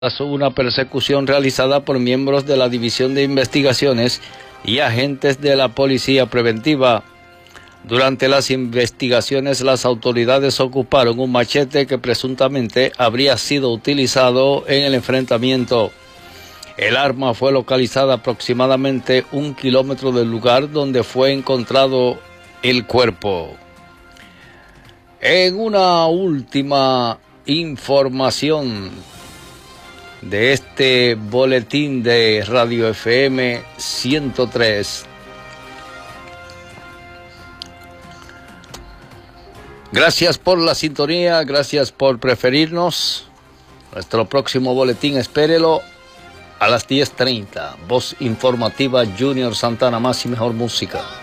Una persecución realizada por miembros de la División de Investigaciones y agentes de la Policía Preventiva. Durante las investigaciones, las autoridades ocuparon un machete que presuntamente habría sido utilizado en el enfrentamiento. El arma fue localizada aproximadamente 1 kilómetro del lugar donde fue encontrado el cuerpo. En una última información de este boletín de Radio FM 103. Gracias por la sintonía, gracias por preferirnos. Nuestro próximo boletín, espérelo a las 10:30. Voz informativa Junior Santana, más y mejor música.